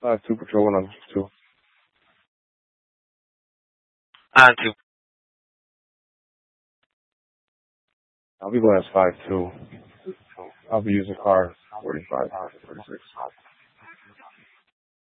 5'2", Patrol 102. On 2. I'll be going as 5'2". I'll be using car 45, 46.